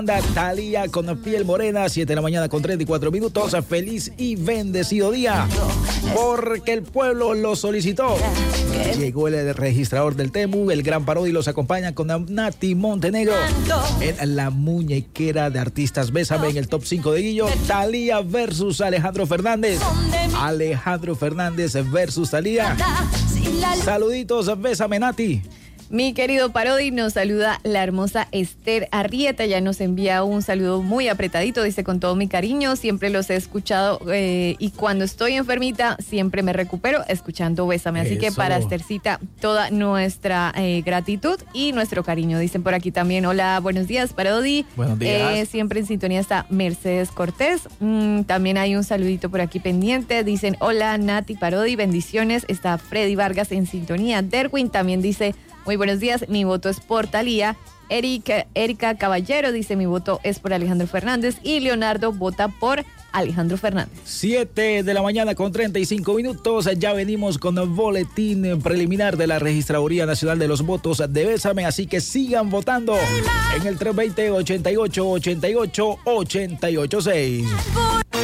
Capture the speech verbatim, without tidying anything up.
Talía con piel morena, siete de la mañana con treinta y cuatro minutos. Feliz y bendecido día, porque el pueblo lo solicitó. Llegó el registrador del Temu, el gran Parodi, los acompaña con Nati Montenegro en la muñequera de artistas Bésame en el top cinco de Guillo. Talía versus Alejandro Fernández. Alejandro Fernández versus Talía. Saluditos, Bésame, Nati. Mi querido Parodi, nos saluda la hermosa Esther Arrieta, ya nos envía un saludo muy apretadito, dice: con todo mi cariño, siempre los he escuchado eh, y cuando estoy enfermita siempre me recupero escuchando Bésame. Así Eso. que para Esthercita toda nuestra eh, gratitud y nuestro cariño. Dicen por aquí también: hola, buenos días, Parodi. Buenos días. Eh, siempre en sintonía está Mercedes Cortés. Mm, también hay un saludito por aquí pendiente. Dicen: hola, Nati, Parodi, bendiciones. Está Freddy Vargas en sintonía. Derwin también dice: muy buenos días, mi voto es por Talía. Erika, Erika Caballero dice: mi voto es por Alejandro Fernández. Y Leonardo vota por Alejandro Fernández. siete de la mañana con treinta y cinco minutos. Ya venimos con el boletín preliminar de la Registraduría Nacional de los Votos de Bésame. Así que sigan votando en el tres dos cero, ochenta y ocho, ochenta y ocho, ochenta y ocho seis.